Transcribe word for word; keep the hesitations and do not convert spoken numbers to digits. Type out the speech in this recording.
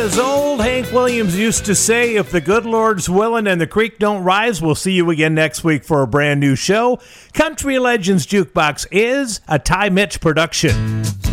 As old Hank Williams used to say, if the good Lord's willing and the creek don't rise, we'll see you again next week for a brand new show. Country Legends Jukebox is a Ty Mitch production.